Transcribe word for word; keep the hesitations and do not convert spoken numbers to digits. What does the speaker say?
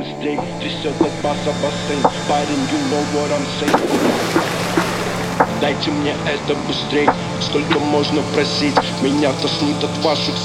быстрей, трясет от баса бассейн. Парень, you know what I'm saying. Дайте мне это быстрей, сколько можно просить. Меня тошнит от ваших